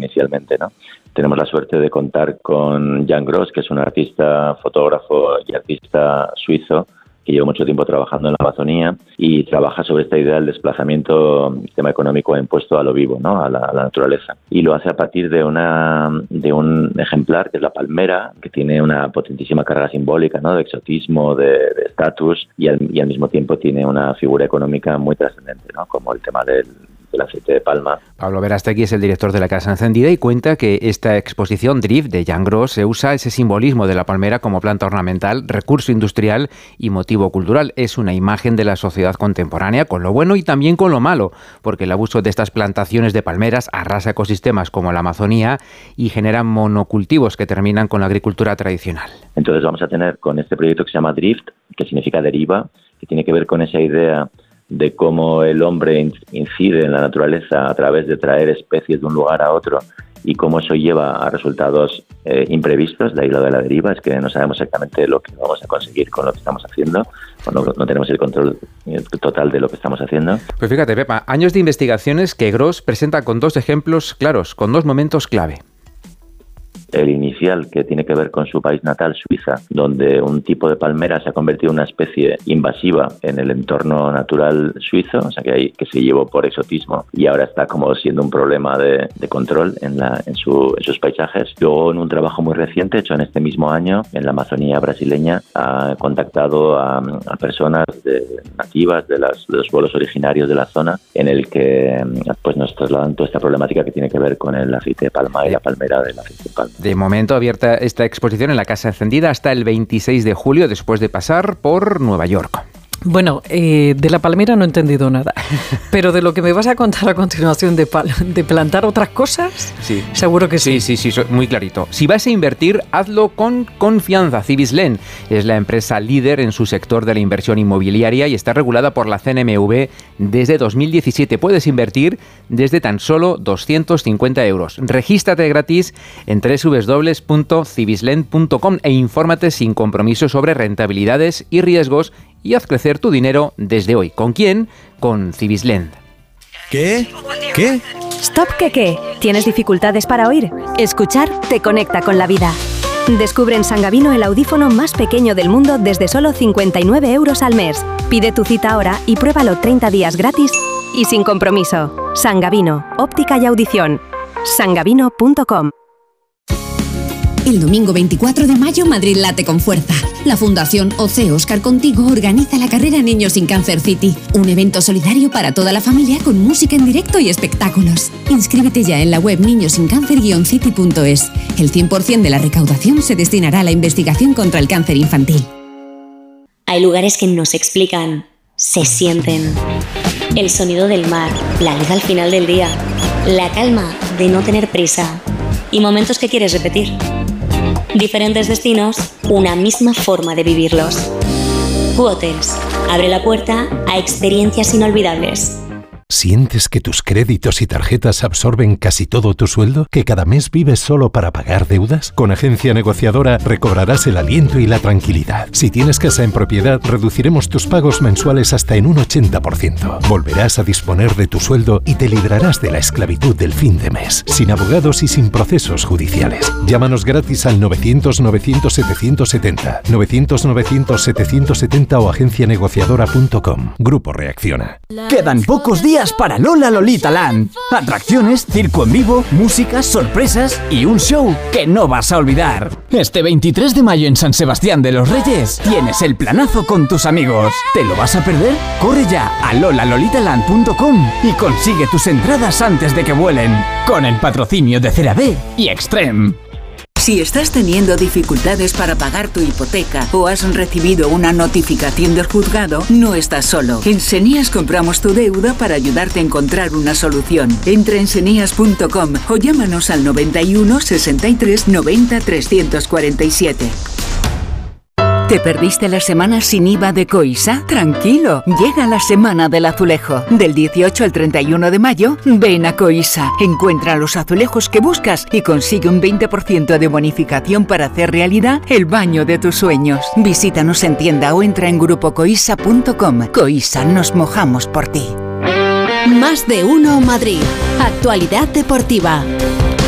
inicialmente, ¿no? Tenemos la suerte de contar con Jan Gross, que es un artista, fotógrafo y artista suizo, que lleva mucho tiempo trabajando en la Amazonía y trabaja sobre esta idea del desplazamiento sistema económico impuesto a lo vivo, ¿no? a la naturaleza. Y lo hace a partir de un ejemplar que es la palmera, que tiene una potentísima carga simbólica, ¿no? De exotismo, de estatus, y al mismo tiempo tiene una figura económica muy trascendente, ¿no? Como el tema del aceite de palma. Pablo Verástegui es el director de la Casa Encendida y cuenta que esta exposición Drift de Jan Gross se usa ese simbolismo de la palmera como planta ornamental, recurso industrial y motivo cultural. Es una imagen de la sociedad contemporánea con lo bueno y también con lo malo, porque el abuso de estas plantaciones de palmeras arrasa ecosistemas como la Amazonía y genera monocultivos que terminan con la agricultura tradicional. Entonces vamos a tener con este proyecto que se llama Drift, que significa deriva, que tiene que ver con esa idea de cómo el hombre incide en la naturaleza a través de traer especies de un lugar a otro y cómo eso lleva a resultados imprevistos. De ahí lo de la deriva, es que no sabemos exactamente lo que vamos a conseguir con lo que estamos haciendo, o no tenemos el control total de lo que estamos haciendo. Pues fíjate, Pepa, años de investigaciones que Gross presenta con dos ejemplos claros, con dos momentos clave. El inicial, que tiene que ver con su país natal, Suiza, donde un tipo de palmera se ha convertido en una especie invasiva en el entorno natural suizo, o sea que se llevó por exotismo y ahora está como siendo un problema de control en sus paisajes. Luego, en un trabajo muy reciente hecho en este mismo año, en la Amazonía brasileña, ha contactado a personas nativas de los pueblos originarios de la zona, en el que pues nos trasladan toda esta problemática que tiene que ver con el aceite de palma y la palmera del aceite de palma. De momento abierta esta exposición en la Casa Encendida hasta el 26 de julio, después de pasar por Nueva York. Bueno, de la palmera no he entendido nada, pero de lo que me vas a contar a continuación de plantar otras cosas, sí. Seguro que sí. Sí, muy clarito. Si vas a invertir, hazlo con confianza. Cibislen es la empresa líder en su sector de la inversión inmobiliaria y está regulada por la CNMV desde 2017. Puedes invertir desde tan solo 250 euros. Regístrate gratis en www.cibislen.com e infórmate sin compromiso sobre rentabilidades y riesgos y haz crecer tu dinero desde hoy. ¿Con quién? Con Cibislen. ¿Qué? Stop, ¿qué? ¿Tienes dificultades para oír? Escuchar te conecta con la vida. Descubre en Sangavino el audífono más pequeño del mundo desde solo 59 euros al mes. Pide tu cita ahora y pruébalo 30 días gratis y sin compromiso. Sangavino, óptica y audición. Sangavino.com. El domingo 24 de mayo, Madrid late con fuerza. La Fundación OC Óscar Contigo organiza la carrera Niños sin Cáncer City, un evento solidario para toda la familia con música en directo y espectáculos. Inscríbete ya en la web niñosincáncer-city.es. El 100% de la recaudación se destinará a la investigación contra el cáncer infantil. Hay lugares que no se explican, se sienten. El sonido del mar, la luz al final del día, la calma de no tener prisa y momentos que quieres repetir. Diferentes destinos, una misma forma de vivirlos. Q-Hotels abre la puerta a experiencias inolvidables. ¿Sientes que tus créditos y tarjetas absorben casi todo tu sueldo? ¿Que cada mes vives solo para pagar deudas? Con Agencia Negociadora recobrarás el aliento y la tranquilidad. Si tienes casa en propiedad, reduciremos tus pagos mensuales hasta en un 80%. Volverás a disponer de tu sueldo y te librarás de la esclavitud del fin de mes, sin abogados y sin procesos judiciales. Llámanos gratis al 900-900-770, 900-900-770 o agencianegociadora.com. Grupo Reacciona. Quedan pocos días para Lola Lolita Land. Atracciones, circo en vivo, música, sorpresas y un show que no vas a olvidar. Este 23 de mayo en San Sebastián de los Reyes tienes el planazo con tus amigos. ¿Te lo vas a perder? Corre ya a lolalolitaland.com y consigue tus entradas antes de que vuelen. Con el patrocinio de CeraVe y Extreme. Si estás teniendo dificultades para pagar tu hipoteca o has recibido una notificación del juzgado, no estás solo. En Senías compramos tu deuda para ayudarte a encontrar una solución. Entra en senías.com o llámanos al 91 63 90 347. ¿Te perdiste la semana sin IVA de Coisa? Tranquilo, llega la semana del azulejo. Del 18 al 31 de mayo, ven a Coisa. Encuentra los azulejos que buscas y consigue un 20% de bonificación para hacer realidad el baño de tus sueños. Visítanos en tienda o entra en grupocoisa.com. Coisa, nos mojamos por ti. Más de uno Madrid. Actualidad deportiva.